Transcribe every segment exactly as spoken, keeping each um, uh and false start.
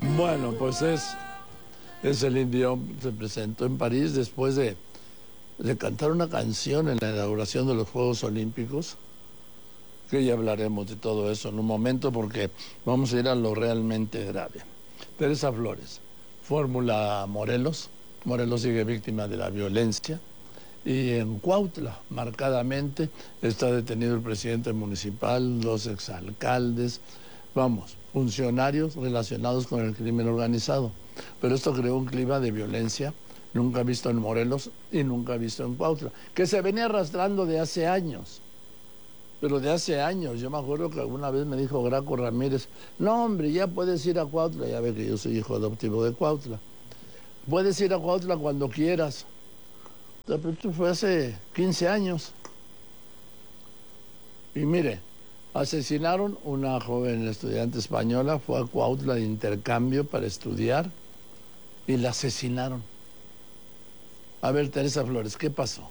Bueno, pues es, es Celine Dion, se presentó en París después de, de cantar una canción en la inauguración de los Juegos Olímpicos, que ya hablaremos de todo eso en un momento porque vamos a ir a lo realmente grave. Teresa Flores, Fórmula Morelos, Morelos sigue víctima de la violencia, y en Cuautla, marcadamente, está detenido el presidente municipal, dos exalcaldes, vamos, funcionarios relacionados con el crimen organizado. Pero esto creó un clima de violencia nunca visto en Morelos y nunca visto en Cuautla, que se venía arrastrando de hace años. Pero de hace años, yo me acuerdo que alguna vez me dijo Graco Ramírez, no hombre, ya puedes ir a Cuautla, ya ve que yo soy hijo adoptivo de Cuautla, puedes ir a Cuautla cuando quieras. Pero esto fue hace quince años. Y mire, asesinaron una joven estudiante española, fue a Cuautla de intercambio para estudiar y la asesinaron. A ver, Teresa Flores, ¿qué pasó?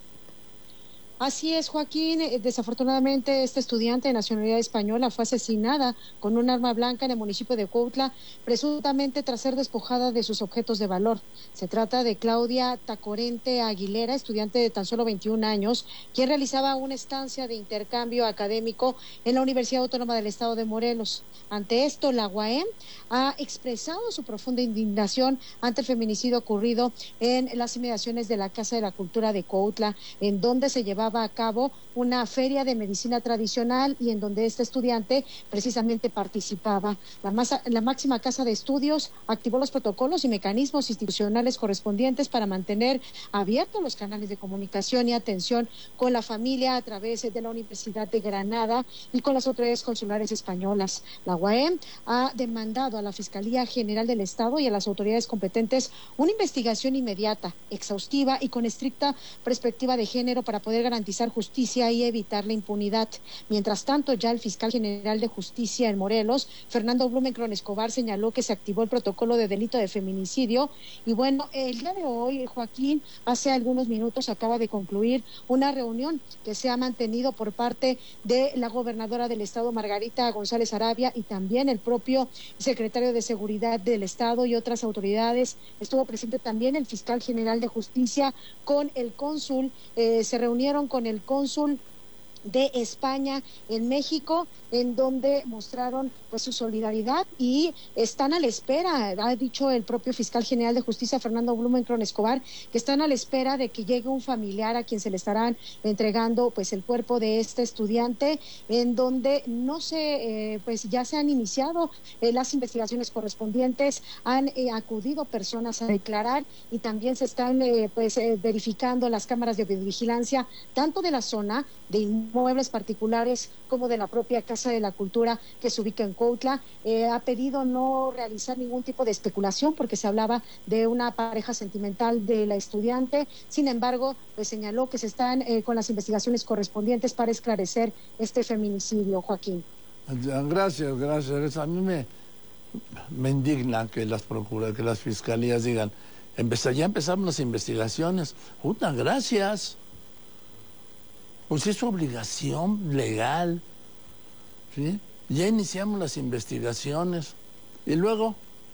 Así es, Joaquín. Desafortunadamente, esta estudiante de nacionalidad española fue asesinada con un arma blanca en el municipio de Cuautla, presuntamente tras ser despojada de sus objetos de valor. Se trata de Claudia Tacorente Aguilera, estudiante de tan solo veintiún años, quien realizaba una estancia de intercambio académico en la Universidad Autónoma del Estado de Morelos. Ante esto, la U A M ha expresado su profunda indignación ante el feminicidio ocurrido en las inmediaciones de la Casa de la Cultura de Cuautla, en donde se llevaba a cabo una feria de medicina tradicional y en donde este estudiante precisamente participaba. La, masa, la máxima casa de estudios activó los protocolos y mecanismos institucionales correspondientes para mantener abiertos los canales de comunicación y atención con la familia a través de la Universidad de Granada y con las autoridades consulares españolas. La U A M ha demandado a la Fiscalía General del Estado y a las autoridades competentes una investigación inmediata, exhaustiva y con estricta perspectiva de género para poder garantizar justicia y evitar la impunidad. Mientras tanto, ya el fiscal general de justicia en Morelos, Fernando Blumenkron Escobar, señaló que se activó el protocolo de delito de feminicidio. Y bueno, el día de hoy, Joaquín, hace algunos minutos acaba de concluir una reunión que se ha mantenido por parte de la gobernadora del estado, Margarita González Arabia, y también el propio secretario de Seguridad del Estado y otras autoridades. Estuvo presente también el fiscal general de justicia con el cónsul, eh, se reunieron con el cónsul de España en México, en donde mostraron pues su solidaridad y están a la espera, ha dicho el propio fiscal general de justicia, Fernando Blumenkron Escobar, que están a la espera de que llegue un familiar a quien se le estarán entregando pues el cuerpo de este estudiante, en donde no se, eh, pues ya se han iniciado eh, las investigaciones correspondientes, han eh, acudido personas a declarar y también se están eh, pues eh, verificando las cámaras de videovigilancia, tanto de la zona de inmuebles particulares como de la propia Casa de la Cultura que se ubica en Cuautla. Eh, ha pedido no realizar ningún tipo de especulación porque se hablaba de una pareja sentimental de la estudiante. Sin embargo, pues señaló que se están eh, con las investigaciones correspondientes para esclarecer este feminicidio, Joaquín. Gracias, gracias. A mí me, me indigna que las procuras, que las fiscalías digan, empezó, ya empezamos las investigaciones. Puta, gracias. Pues es su obligación legal, ¿sí? Ya iniciamos las investigaciones y luego,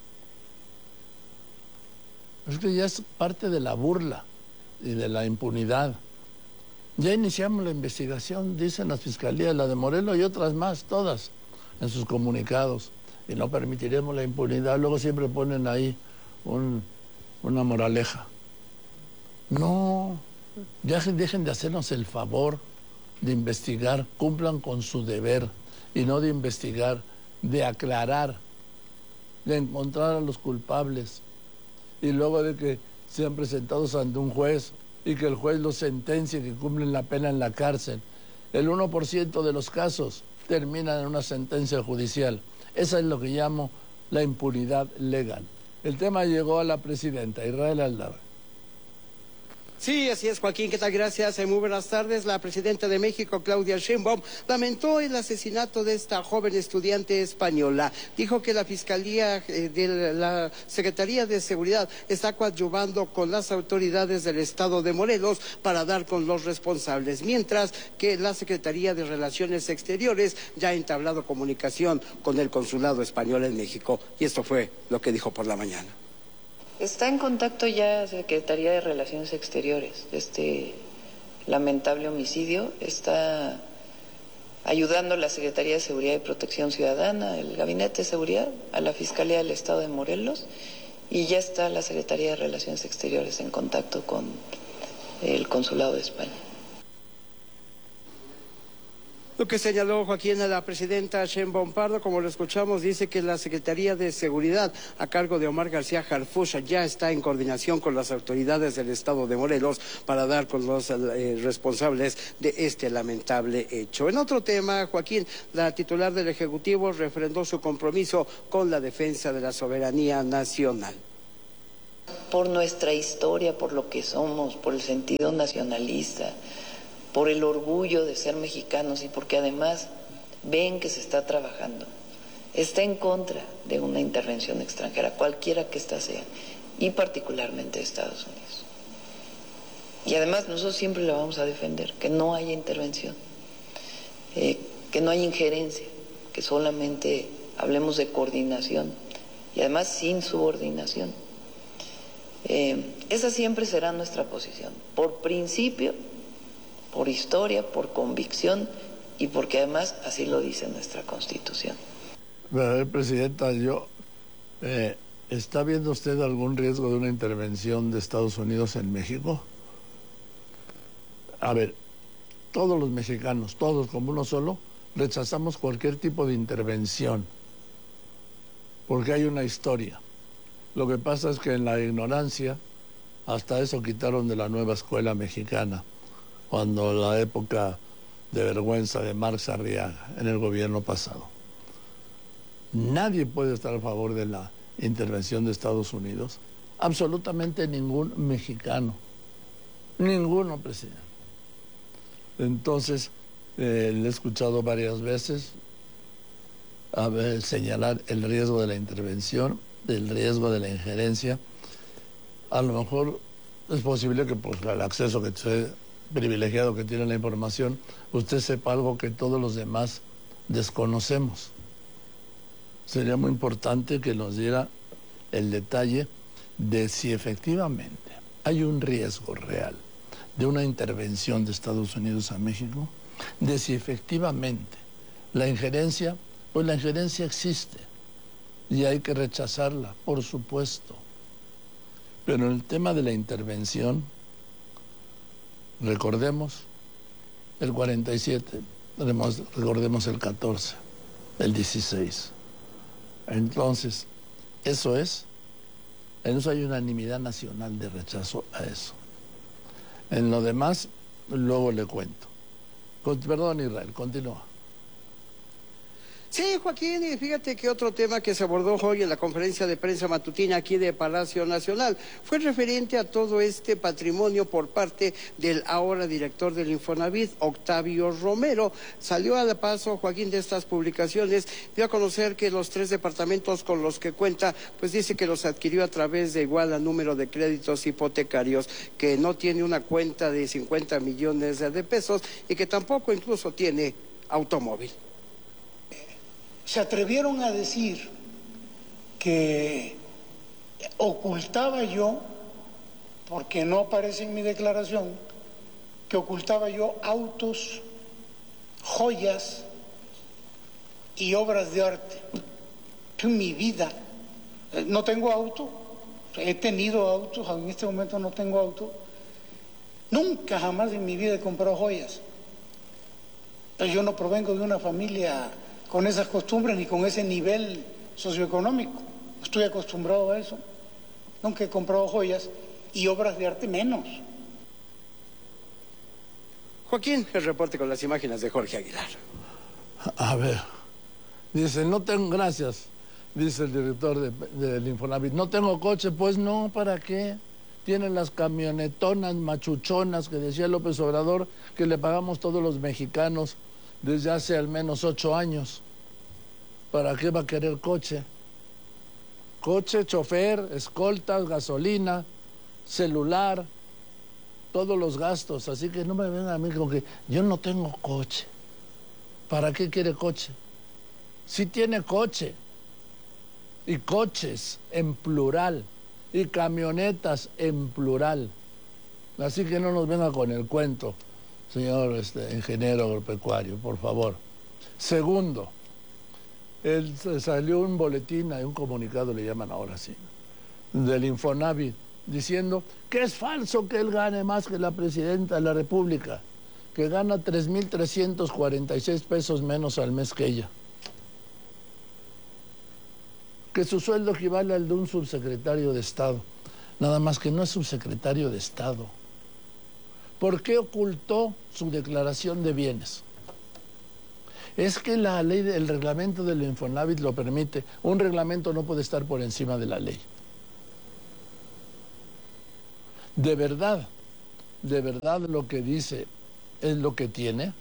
es que ya es parte de la burla y de la impunidad. Ya iniciamos la investigación, dicen las fiscalías, la de Morelos y otras más, todas, en sus comunicados, y no permitiremos la impunidad. Luego siempre ponen ahí un, una moraleja. No, ya dejen de hacernos el favor de investigar, cumplan con su deber y no de investigar, de aclarar, de encontrar a los culpables y luego de que sean presentados ante un juez y que el juez los sentencie, que cumplen la pena en la cárcel. El uno por ciento de los casos terminan en una sentencia judicial. Esa es lo que llamo la impunidad legal. El tema llegó a la presidenta Israel Aldab. Sí, así es, Joaquín. ¿Qué tal? Gracias. Muy buenas tardes. La presidenta de México, Claudia Sheinbaum, lamentó el asesinato de esta joven estudiante española. Dijo que la Fiscalía eh, de la Secretaría de Seguridad está coadyuvando con las autoridades del estado de Morelos para dar con los responsables, mientras que la Secretaría de Relaciones Exteriores ya ha entablado comunicación con el Consulado Español en México. Y esto fue lo que dijo por la mañana. Está en contacto ya Secretaría de Relaciones Exteriores de este lamentable homicidio. Está ayudando la Secretaría de Seguridad y Protección Ciudadana, el Gabinete de Seguridad, a la Fiscalía del Estado de Morelos, y ya está la Secretaría de Relaciones Exteriores en contacto con el Consulado de España. Lo que señaló Joaquín a la presidenta Sheinbaum Pardo, como lo escuchamos, dice que la Secretaría de Seguridad a cargo de Omar García Harfuch ya está en coordinación con las autoridades del estado de Morelos para dar con los eh, responsables de este lamentable hecho. En otro tema, Joaquín, la titular del Ejecutivo refrendó su compromiso con la defensa de la soberanía nacional. Por nuestra historia, por lo que somos, por el sentido nacionalista, por el orgullo de ser mexicanos y porque además ven que se está trabajando. Está en contra de una intervención extranjera, cualquiera que ésta sea, y particularmente de Estados Unidos. Y además nosotros siempre la vamos a defender, que no haya intervención, eh, que no haya injerencia, que solamente hablemos de coordinación y además sin subordinación. Eh, esa siempre será nuestra posición, por principio, por historia, por convicción y porque además así lo dice nuestra Constitución. A ver, Presidenta, yo, eh, ¿está viendo usted algún riesgo de una intervención de Estados Unidos en México? A ver, todos los mexicanos, todos como uno solo, rechazamos cualquier tipo de intervención, porque hay una historia. Lo que pasa es que en la ignorancia, hasta eso quitaron de la nueva escuela mexicana, cuando la época de vergüenza de Marx Arriaga en el gobierno pasado. Nadie puede estar a favor de la intervención de Estados Unidos, absolutamente ningún mexicano, ninguno, presidente. Entonces, eh, le he escuchado varias veces a ver, señalar el riesgo de la intervención, el riesgo de la injerencia. A lo mejor es posible que por el acceso que usted privilegiado que tiene la información, usted sepa algo que todos los demás desconocemos. Sería muy importante que nos diera el detalle de si efectivamente hay un riesgo real de una intervención de Estados Unidos a México, de si efectivamente la injerencia, pues la injerencia existe y hay que rechazarla, por supuesto. Pero en el tema de la intervención, recordemos el cuarenta y siete, recordemos el catorce, el dieciséis. Entonces, eso es, en eso hay unanimidad nacional de rechazo a eso. En lo demás, luego le cuento. Con, perdón, Israel, continúa. Sí, Joaquín, y fíjate que otro tema que se abordó hoy en la conferencia de prensa matutina aquí de Palacio Nacional fue referente a todo este patrimonio por parte del ahora director del Infonavit, Octavio Romero. Salió a la paso, Joaquín, de estas publicaciones, dio a conocer que los tres departamentos con los que cuenta, pues dice que los adquirió a través de igual a número de créditos hipotecarios, que no tiene una cuenta de cincuenta millones de pesos y que tampoco incluso tiene automóvil. Se atrevieron a decir que ocultaba yo, porque no aparece en mi declaración, que ocultaba yo autos, joyas y obras de arte. En mi vida no tengo auto, he tenido autos, en este momento no tengo auto. Nunca jamás en mi vida he comprado joyas. Pero yo no provengo de una familia con esas costumbres ni con ese nivel socioeconómico. Estoy acostumbrado a eso. Nunca he comprado joyas y obras de arte menos. Joaquín, el reporte con las imágenes de Jorge Aguilar. A ver, dice, no tengo, gracias, dice el director de, del Infonavit, no tengo coche, pues no, ¿para qué? tienen las camionetonas machuchonas que decía López Obrador que le pagamos todos los mexicanos desde hace al menos ocho años. ¿Para qué va a querer coche? Coche, chofer, escoltas, gasolina, celular, todos los gastos. Así que no me vengan a mí con que yo no tengo coche. ¿Para qué quiere coche? Si tiene coche, y coches en plural, y camionetas en plural. Así que no nos venga con el cuento, señor este, ingeniero agropecuario, por favor. Segundo, él, salió un boletín, hay un comunicado, le llaman ahora sí, del Infonavit, diciendo que es falso que él gane más que la presidenta de la República, que gana tres mil trescientos cuarenta y seis pesos menos al mes que ella. Que su sueldo equivale al de un subsecretario de Estado. Nada más que no es subsecretario de Estado. ¿Por qué ocultó su declaración de bienes? Es que la ley, el reglamento del Infonavit lo permite. Un reglamento no puede estar por encima de la ley. De verdad, de verdad lo que dice es lo que tiene.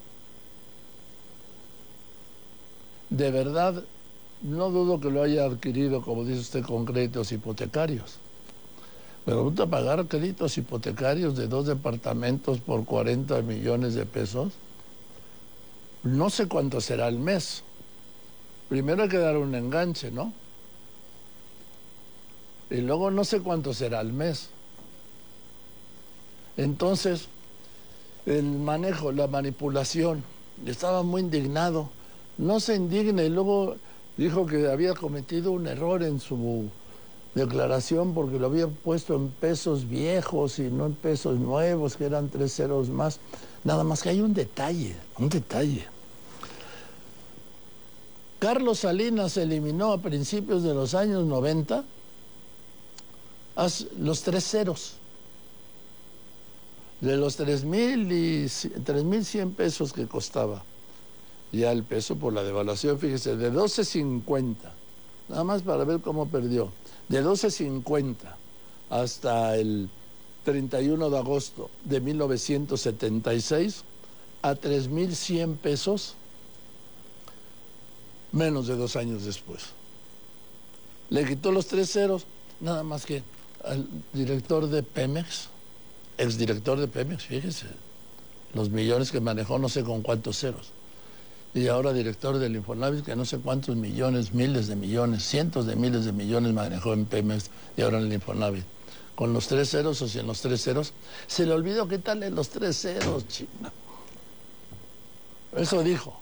De verdad, no dudo que lo haya adquirido, como dice usted, con créditos hipotecarios. Pero gusta pagar créditos hipotecarios de dos departamentos por cuarenta millones de pesos. No sé cuánto será al mes. Primero hay que dar un enganche, ¿no? Y luego no sé cuánto será al mes. Entonces, el manejo, la manipulación, estaba muy indignado. No se indigne, y luego dijo que había cometido un error en su declaración porque lo había puesto en pesos viejos y no en pesos nuevos, que eran tres ceros más. Nada más que hay un detalle, un detalle. Carlos Salinas eliminó a principios de los años noventa los tres ceros. De los tres mil cien pesos que costaba ya el peso por la devaluación, fíjese, de doce cincuenta, nada más para ver cómo perdió, de doce cincuenta hasta el treinta y uno de agosto de mil novecientos setenta y seis a tres mil cien pesos menos de dos años después. Le quitó los tres ceros, nada más que al director de Pemex, exdirector de Pemex, fíjese, los millones que manejó no sé con cuántos ceros. Y ahora director del Infonavit, que no sé cuántos millones, miles de millones, cientos de miles de millones manejó en Pemex y ahora en el Infonavit. Con los tres ceros o sin los tres ceros, se le olvidó qué tal en los tres ceros, china. Eso dijo.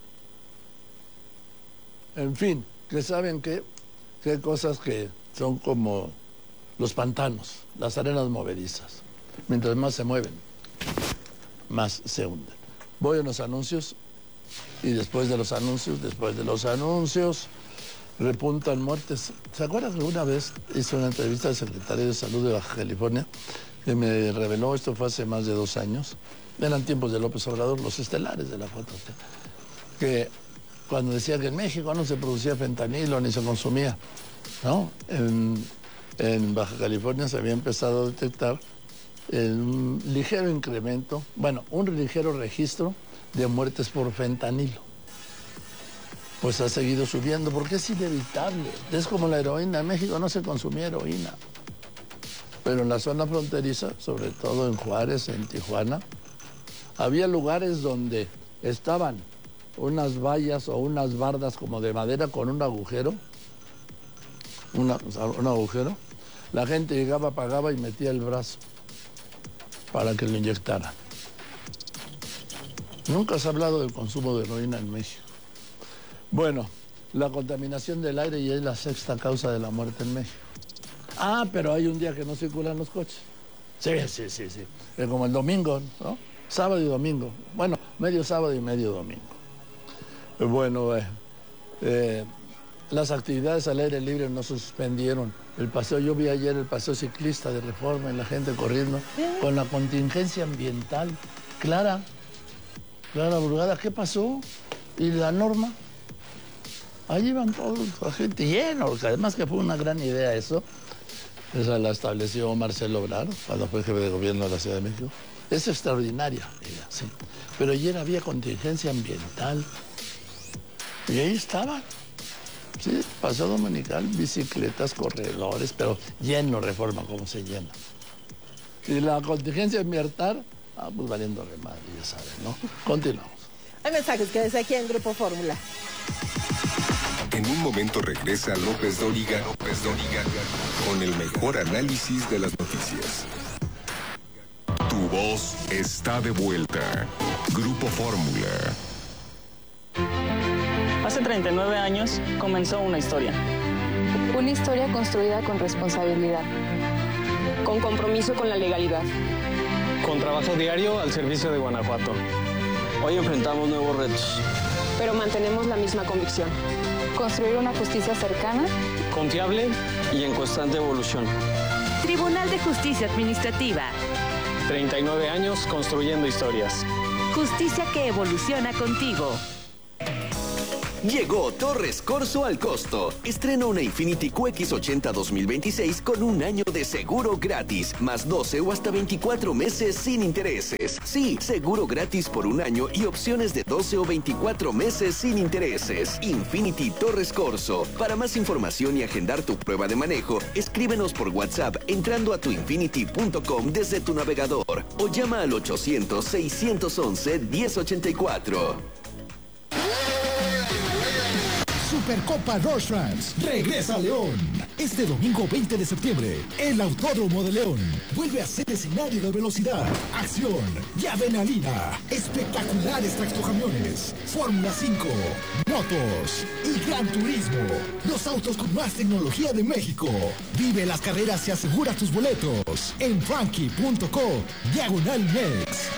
En fin, que saben que, que hay cosas que son como los pantanos, las arenas movedizas. Mientras más se mueven, más se hunden. Voy a unos anuncios. Y después de los anuncios, después de los anuncios, repuntan muertes. ¿Se acuerdan que una vez hice una entrevista al secretario de Salud de Baja California que me reveló, esto fue hace más de dos años, eran tiempos de López Obrador, los estelares de la cuatro T, que cuando decía que en México no se producía fentanilo ni se consumía, ¿no? En, en Baja California se había empezado a detectar un ligero incremento, bueno, un ligero registro de muertes por fentanilo. Pues ha seguido subiendo porque es inevitable. Es como la heroína. En México no se consumía heroína. Pero en la zona fronteriza, sobre todo en Juárez, en Tijuana, había lugares donde estaban unas vallas o unas bardas como de madera con un agujero, una, un agujero. La gente llegaba, pagaba y metía el brazo para que lo inyectaran. Nunca se ha hablado del consumo de heroína en México. Bueno, la contaminación del aire ya es la sexta causa de la muerte en México. Ah, pero hay un día que no circulan los coches. Sí, sí, sí, sí. Es como el domingo, ¿no? Sábado y domingo. Bueno, medio sábado y medio domingo. Bueno, eh, eh, las actividades al aire libre no se suspendieron. El paseo, yo vi ayer el paseo ciclista de Reforma y la gente corriendo con la contingencia ambiental clara. Clara Brugada, ¿qué pasó? ¿Y la norma? Allí iban todos, la gente llena, porque además que fue una gran idea eso. Esa la estableció Marcelo Ebrard cuando fue jefe de gobierno de la Ciudad de México. Es extraordinaria ella, sí. Pero ayer había contingencia ambiental. Y ahí estaban. Sí, paseo dominical, bicicletas, corredores, pero lleno, Reforma, como se llena. Y la contingencia ambiental, ah, pues valiendo de madre, ya saben, ¿no? Continuamos. Hay mensajes que desde aquí en Grupo Fórmula. En un momento regresa López Dóriga, López Dóriga, con el mejor análisis de las noticias. Tu voz está de vuelta. Grupo Fórmula. Hace treinta y nueve años comenzó una historia. Una historia construida con responsabilidad. Con compromiso con la legalidad. Con trabajo diario al servicio de Guanajuato. Hoy enfrentamos nuevos retos. Pero mantenemos la misma convicción. Construir una justicia cercana, confiable y en constante evolución. Tribunal de Justicia Administrativa. treinta y nueve años construyendo historias. Justicia que evoluciona contigo. Llegó Torres Corso al costo. Estrena una Infiniti Q X ochenta dos mil veintiséis con un año de seguro gratis, más doce o hasta veinticuatro meses sin intereses. Sí, seguro gratis por un año y opciones de doce o veinticuatro meses sin intereses. Infiniti Torres Corso. Para más información y agendar tu prueba de manejo, escríbenos por WhatsApp entrando a tu infiniti punto com desde tu navegador o llama al ochocientos, seiscientos once, diez ochenta y cuatro. Supercopa Rorschach regresa a León. Este domingo veinte de septiembre, el Autódromo de León vuelve a ser escenario de velocidad, acción y adrenalina. Espectaculares tractocamiones, Fórmula cinco, motos y Gran Turismo. Los autos con más tecnología de México. Vive las carreras y asegura tus boletos en frankie punto co diagonal mex.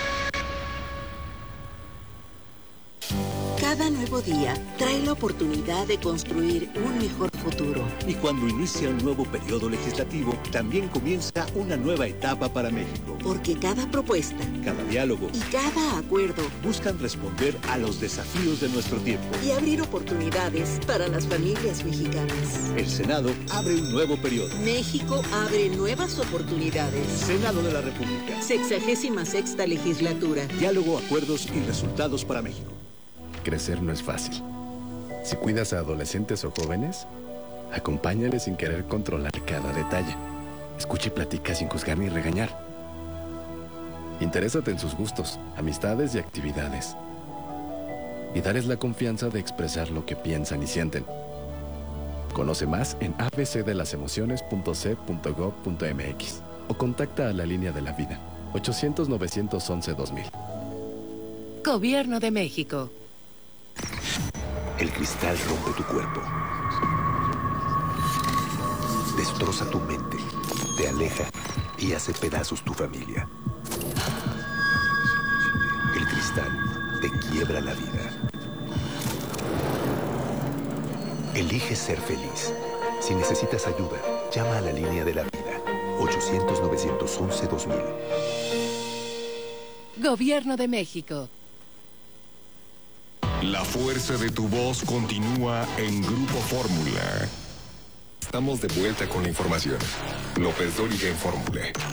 Cada nuevo día trae la oportunidad de construir un mejor futuro. Y cuando inicia un nuevo periodo legislativo, también comienza una nueva etapa para México. Porque cada propuesta, cada diálogo y cada acuerdo buscan responder a los desafíos de nuestro tiempo y abrir oportunidades para las familias mexicanas. El Senado abre un nuevo periodo. México abre nuevas oportunidades. Senado de la República. Sexagésima sexta legislatura. Diálogo, acuerdos y resultados para México. Crecer no es fácil. Si cuidas a adolescentes o jóvenes, acompáñales sin querer controlar cada detalle. Escucha y platica sin juzgar ni regañar. Interésate en sus gustos, amistades y actividades. Y darles la confianza de expresar lo que piensan y sienten. Conoce más en a b c de las emociones punto c punto gov punto m x o contacta a la línea de la vida ochocientos, novecientos once, dos mil. Gobierno de México. El cristal rompe tu cuerpo. Destroza tu mente, te aleja y hace pedazos tu familia. El cristal te quiebra la vida. Elige ser feliz. Si necesitas ayuda, llama a la línea de la vida. ochocientos, novecientos once, dos mil. Gobierno de México. La fuerza de tu voz continúa en Grupo Fórmula. Estamos de vuelta con la información. López Dóriga en Fórmula.